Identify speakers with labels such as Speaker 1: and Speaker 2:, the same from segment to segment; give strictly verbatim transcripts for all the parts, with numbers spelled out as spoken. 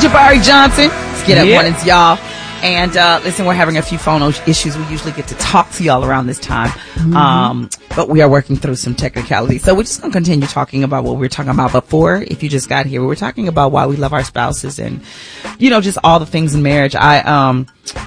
Speaker 1: Jabari Johnson. Let's get up yeah. mornings, y'all. And uh, listen, we're having a few phone issues. We usually get to talk to y'all around this time. Mm-hmm. Um, but we are working through some technicalities. So we're just going to continue talking about what we were talking about before. If you just got here, we were talking about why we love our spouses and, you know, just all the things in marriage. I um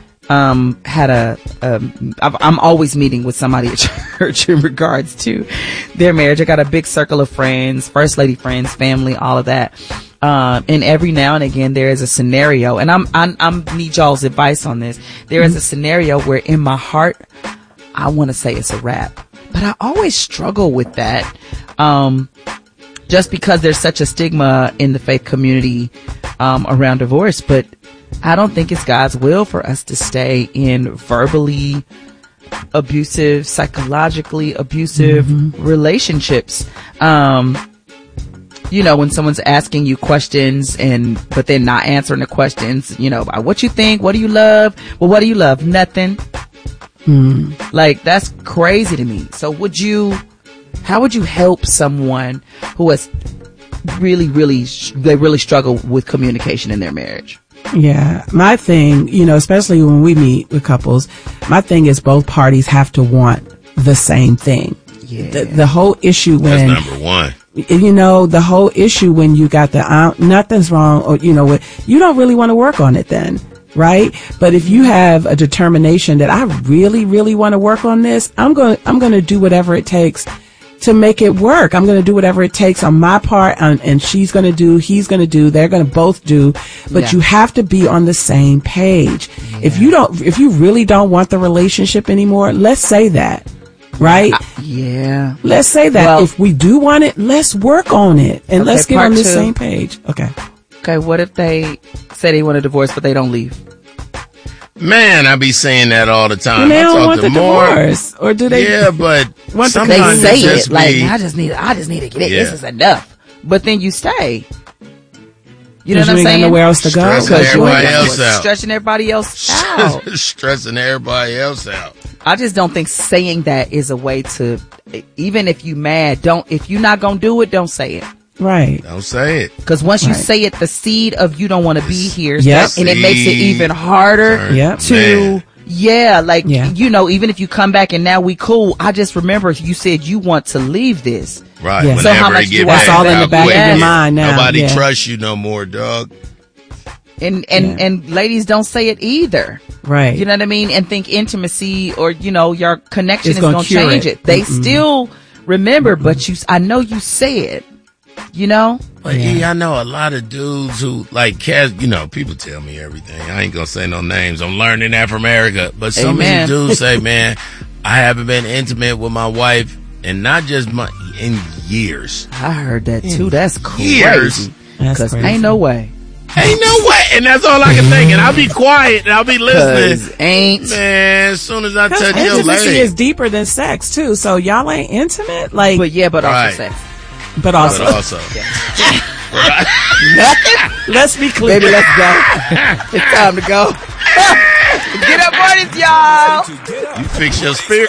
Speaker 1: um had a, um, I'm always meeting with somebody at church in regards to their marriage. I got a big circle of friends, first lady friends, family, all of that. Um, and every now and again, there is a scenario, and I'm, I'm, I'm need y'all's advice on this. There is a scenario where in my heart, I want to say it's a wrap, but I always struggle with that. Um, just because there's such a stigma in the faith community, um, around divorce, but I don't think it's God's will for us to stay in verbally abusive, psychologically abusive mm-hmm. relationships. Um, You know, when someone's asking you questions and, but they're not answering the questions, you know, about what you think, what do you love? Well, what do you love? Nothing. Hmm. Like, that's crazy to me. So would you, how would you help someone who has really, really, they really struggle with communication in their marriage?
Speaker 2: Yeah. My thing, you know, especially when we meet with couples, my thing is both parties have to want the same thing. Yeah. The, the whole issue when.
Speaker 3: That's number one.
Speaker 2: You know, the whole issue when you got the, uh, nothing's wrong, or, you know, you don't really want to work on it then, right? But if you have a determination that I really, really want to work on this, I'm going, I'm going to do whatever it takes to make it work. I'm going to do whatever it takes on my part, and, and she's going to do, he's going to do, they're going to both do, but yeah. you have to be on the same page. Yeah. If you don't, if you really don't want the relationship anymore, let's say that. Right?
Speaker 1: Uh, yeah.
Speaker 2: Let's say that well, if we do want it, let's work on it and okay, let's get on the two. same page. Okay.
Speaker 1: Okay. What if they say they want a divorce, but they don't leave?
Speaker 3: Man, I be saying that all the time.
Speaker 2: And they
Speaker 3: I
Speaker 2: don't
Speaker 3: talk
Speaker 2: want
Speaker 3: to
Speaker 2: the
Speaker 3: more.
Speaker 2: divorce, or do they?
Speaker 3: Yeah, but
Speaker 1: want
Speaker 3: sometimes
Speaker 1: they say
Speaker 3: it,
Speaker 1: it like
Speaker 3: be,
Speaker 1: I just need, I just need to get it.
Speaker 3: Yeah.
Speaker 1: This is enough. But then you stay. You know what
Speaker 2: you
Speaker 1: I'm
Speaker 2: ain't
Speaker 1: saying?
Speaker 2: Got nowhere else to go.
Speaker 3: Stressing everybody else out.
Speaker 1: Stretching everybody else out.
Speaker 3: Stressing everybody else out.
Speaker 1: I just don't think saying that is a way to, even if you mad, don't, if you're not going to do it, don't say it.
Speaker 2: Right.
Speaker 3: Don't say it.
Speaker 1: Because once you
Speaker 2: right.
Speaker 1: say it, the seed of you don't want to be here.
Speaker 2: Yep.
Speaker 1: And it makes it even harder
Speaker 2: yep.
Speaker 1: to,
Speaker 3: Man.
Speaker 1: yeah, like,
Speaker 2: yeah.
Speaker 1: you know, even if you come back and now we cool, I just remember you said you want to leave this.
Speaker 3: Right.
Speaker 2: Yeah.
Speaker 3: Whenever
Speaker 1: So how much
Speaker 3: it get
Speaker 1: do
Speaker 3: bad,
Speaker 2: That's all in the back
Speaker 3: quick.
Speaker 2: of your mind now.
Speaker 3: Nobody
Speaker 2: yeah.
Speaker 3: trusts you no more, dog.
Speaker 1: And, and,
Speaker 2: Yeah.
Speaker 1: and ladies don't say it either.
Speaker 2: Right.
Speaker 1: You know what I mean? And think intimacy or, you know, your connection
Speaker 2: It's
Speaker 1: is
Speaker 2: gonna
Speaker 1: going to
Speaker 2: cure
Speaker 1: change it.
Speaker 2: it.
Speaker 1: They
Speaker 2: Mm-mm.
Speaker 1: still remember, but you, I know you said, you know?
Speaker 3: But
Speaker 2: Yeah.
Speaker 3: yeah, I know a lot of dudes who like cats. You know, people tell me everything. I ain't gonna say no names. I'm learning that from Erica. But so
Speaker 1: Amen.
Speaker 3: many dudes say, "Man, I haven't been intimate with my wife, and not just my in years.
Speaker 1: I heard that too. That's
Speaker 3: Years.
Speaker 1: crazy.
Speaker 2: That's
Speaker 1: Cause
Speaker 2: crazy.
Speaker 1: ain't no way.
Speaker 3: Ain't no way." And that's all I can think. And I'll be quiet and I'll be listening.
Speaker 1: Cause ain't.
Speaker 3: Man, as soon as I touch your
Speaker 2: Intimacy
Speaker 3: leg,
Speaker 2: is deeper than sex too. So y'all ain't intimate, like,
Speaker 1: But yeah, but
Speaker 3: Right.
Speaker 1: also sex.
Speaker 2: but also,
Speaker 3: but also,
Speaker 1: Nothing.
Speaker 2: let's be clear.
Speaker 1: Baby, let's go. It's time to go. Get up mornings, y'all.
Speaker 3: you fix your spirit.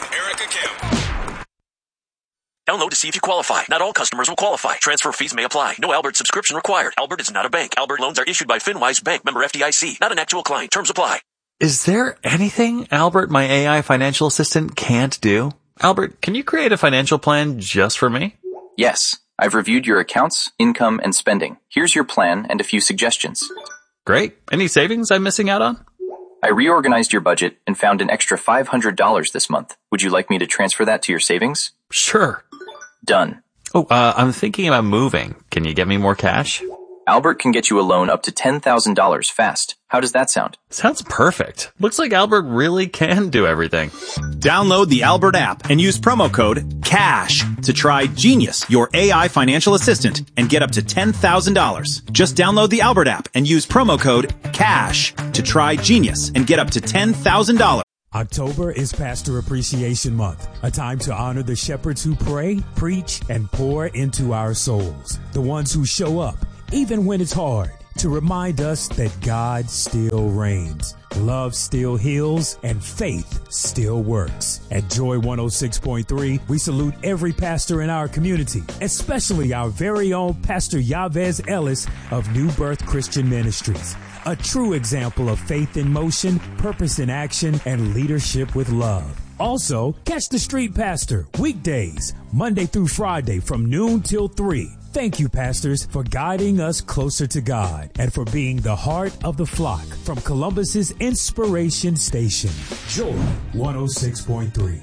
Speaker 4: Download to see if you qualify. Not all customers will qualify. Transfer fees may apply. No Albert subscription required. Albert is not a bank. Albert loans are issued by FinWise Bank, member F D I C. Not an actual client. Terms apply.
Speaker 5: Is there anything Albert, my A I financial assistant, can't do? Albert, can you create a financial plan just for me?
Speaker 6: Yes. I've reviewed your accounts, income, and spending. Here's your plan and a few suggestions.
Speaker 5: Great. Any savings I'm missing out on?
Speaker 6: I reorganized your budget and found an extra five hundred dollars this month. Would you like me to transfer that to your savings?
Speaker 5: Sure.
Speaker 6: Done.
Speaker 5: Oh, uh, I'm thinking about moving. Can you get me more cash?
Speaker 6: Albert can get you a loan up to ten thousand dollars fast. How does that sound?
Speaker 5: Sounds perfect. Looks like Albert really can do everything.
Speaker 7: Download the Albert app and use promo code CASH to try Genius, your A I financial assistant, and get up to ten thousand dollars. Just download the Albert app and use promo code CASH to try Genius and get up to ten thousand dollars.
Speaker 8: October is Pastor Appreciation Month, a time to honor the shepherds who pray, preach, and pour into our souls. The ones who show up, even when it's hard. to remind us that God still reigns, love still heals, and faith still works. At Joy one oh six point three, we salute every pastor in our community, especially our very own Pastor Yavez Ellis of New Birth Christian Ministries. A true example of faith in motion, purpose in action, and leadership with love. Also, catch the Street Pastor weekdays, Monday through Friday from noon till three. Thank you, pastors, for guiding us closer to God and for being the heart of the flock from Columbus's Inspiration Station. Joy one oh six point three.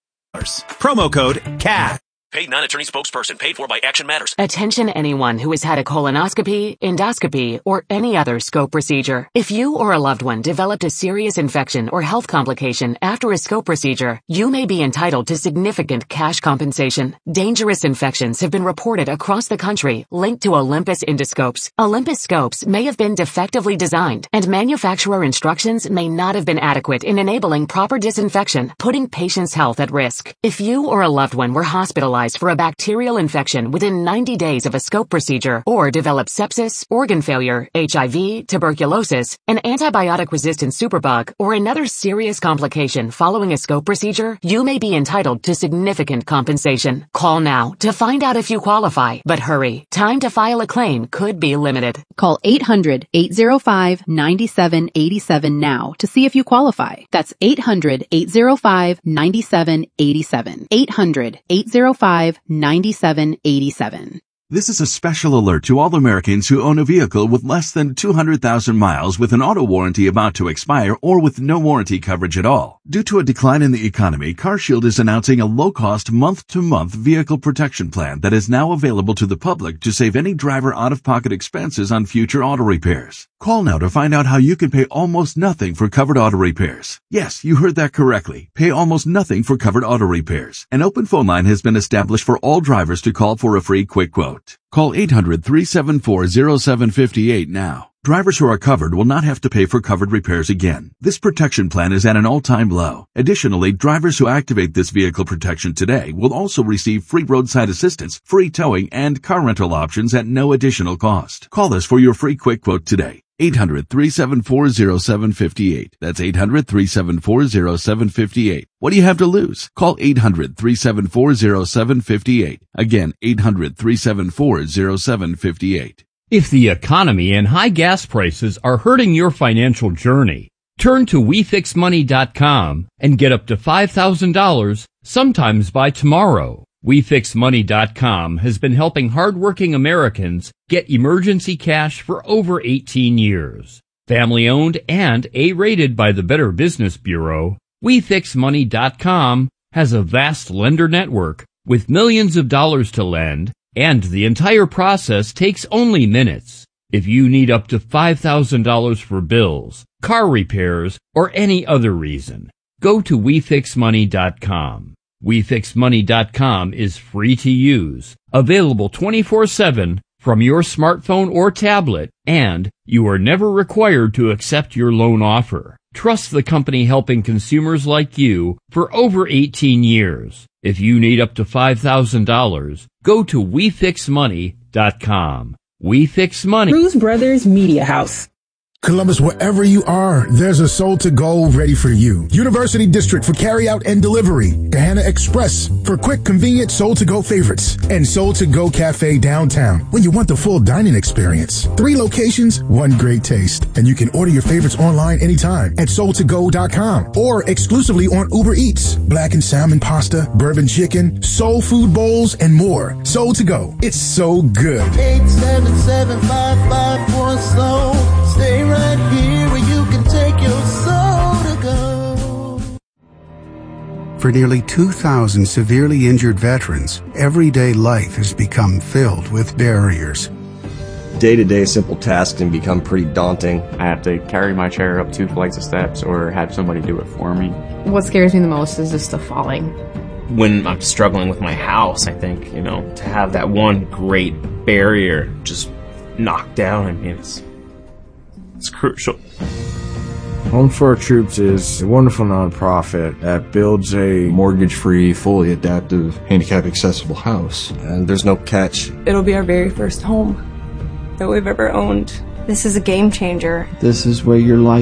Speaker 7: Promo code C A S H.
Speaker 4: Paid non-attorney spokesperson paid for by Action Matters.
Speaker 9: Attention anyone who has had a colonoscopy, endoscopy, or any other scope procedure. If you or a loved one developed a serious infection or health complication after a scope procedure, you may be entitled to significant cash compensation. Dangerous infections have been reported across the country linked to Olympus endoscopes. Olympus scopes may have been defectively designed, and manufacturer instructions may not have been adequate in enabling proper disinfection, putting patients' health at risk. If you or a loved one were hospitalized for a bacterial infection within ninety days of a scope procedure, or developed sepsis, organ failure, H I V, tuberculosis, an antibiotic-resistant superbug, or another serious complication following a scope procedure, you may be entitled to significant compensation. Call now to find out if you qualify, but hurry. Time to file a claim could be limited.
Speaker 10: Call eight hundred, eight oh five, nine seven eight seven now to see if you qualify. That's eight hundred, eight oh five, nine seven eight seven. eight hundred, eight oh five, nine seven eight seven.
Speaker 11: This is a special alert to all Americans who own a vehicle with less than two hundred thousand miles with an auto warranty about to expire or with no warranty coverage at all. Due to a decline in the economy, CarShield is announcing a low-cost month-to-month vehicle protection plan that is now available to the public to save any driver out-of-pocket expenses on future auto repairs. Call now to find out how you can pay almost nothing for covered auto repairs. Yes, you heard that correctly. Pay almost nothing for covered auto repairs. An open phone line has been established for all drivers to call for a free quick quote. Call eight hundred, three seven four, oh seven five eight now. Drivers who are covered will not have to pay for covered repairs again. This protection plan is at an all-time low. Additionally, drivers who activate this vehicle protection today will also receive free roadside assistance, free towing, and car rental options at no additional cost. Call us for your free quick quote today. eight hundred, three seven four, oh seven five eight. That's eight hundred, three seven four, oh seven five eight. What do you have to lose? Call eight hundred, three seven four, oh seven five eight. Again, eight hundred, three seven four, oh seven five eight.
Speaker 12: If the economy and high gas prices are hurting your financial journey, turn to we fix money dot com and get up to five thousand dollars sometimes by tomorrow. we fix money dot com has been helping hardworking Americans get emergency cash for over eighteen years. Family owned and A-rated by the Better Business Bureau, we fix money dot com has a vast lender network with millions of dollars to lend, and the entire process takes only minutes. If you need up to five thousand dollars for bills, car repairs, or any other reason, go to we fix money dot com. we fix money dot com is free to use, available twenty-four seven from your smartphone or tablet, and you are never required to accept your loan offer. Trust the company helping consumers like you for over eighteen years. If you need up to five thousand dollars, go to we fix money dot com. We Fix Money.
Speaker 13: Cruz Brothers Media House.
Speaker 14: Columbus, wherever you are, there's a Soul to Go ready for you. University District for carry out and delivery. Kahana Express for quick, convenient Soul to Go favorites. And Soul to Go Cafe downtown when you want the full dining experience. Three locations, one great taste. And you can order your favorites online anytime at soul to go dot com or exclusively on Uber Eats. Black and salmon pasta, bourbon chicken, soul food bowls, and more. Soul to Go. It's so good.
Speaker 15: eight seven seven, five five one, soul. Stay right here where you can take your soul to go.
Speaker 16: For nearly two thousand severely injured veterans, everyday life has become filled with barriers.
Speaker 17: Day-to-day simple tasks can become pretty daunting. I have to carry my chair up two flights of steps or have somebody do it for me.
Speaker 18: What scares me the most is just the falling.
Speaker 19: When I'm struggling with my house, I think, you know, to have that one great barrier just knocked down, I mean, it's It's crucial.
Speaker 20: Home for Our Troops is a wonderful nonprofit that builds a mortgage-free, fully adaptive, handicap-accessible house.
Speaker 17: And there's no catch.
Speaker 21: It'll be our very first home that we've ever owned. This is a game changer.
Speaker 22: This is where your life